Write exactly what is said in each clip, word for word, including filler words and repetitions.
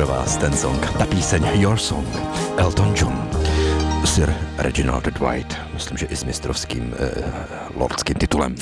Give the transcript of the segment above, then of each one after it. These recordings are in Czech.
pro vás ten song, ta píseň Your Song, Elton John, Sir Reginald Dwight, myslím, že i s mistrovským eh, lordským titulem.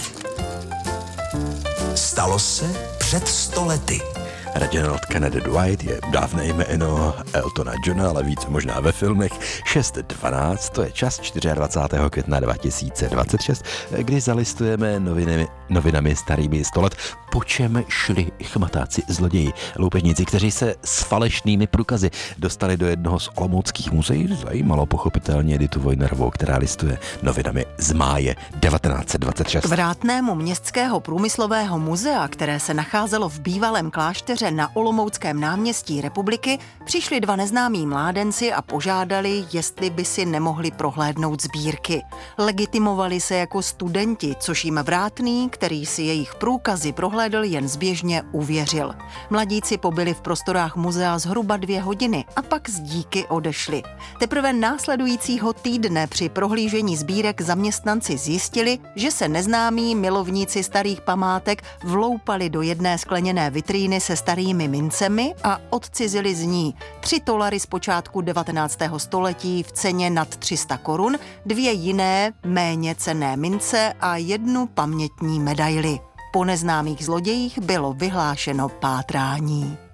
Stalo se před sto lety. Reginald Kennedy Dwight je dávné jméno Eltona Johna, ale víc možná ve filmech. šest dvanáct, to je čas dvacátého čtvrtého května dva tisíce dvacet šest, kdy zalistujeme novinami, novinami starými sto let, po čem šli chmatáci zloději, loupežníci, kteří se s falešnými průkazy dostali do jednoho z olomouckých muzeí. Zajímalo pochopitelně Editu Vojnerovou, která listuje novinami z máje devatenáct dvacet šest. K vrátnému městského průmyslového muzea, které se nacházelo v bývalém klášteře na Olomouckém náměstí Republiky, přišli dva neznámí mládenci a požádali, jestli by si nemohli prohlédnout sbírky. Legitimovali se jako studenti, což jim vrátný, který si jejich průkazy prohlédl, jen zběžně uvěřil. Mladíci pobyli v prostorách muzea zhruba dvě hodiny a pak z díky odešli. Teprve následujícího týdne při prohlížení sbírek zaměstnanci zjistili, že se neznámí milovníci starých památek vloupali do jedné skleněné vitríny se starými mincemi a odcizili z ní tři dolary z počátku devatenáctého století v ceně nad tři sta korun, dvě jiné méně cenné mince a jednu pamětní medaili. Po neznámých zlodějích bylo vyhlášeno pátrání.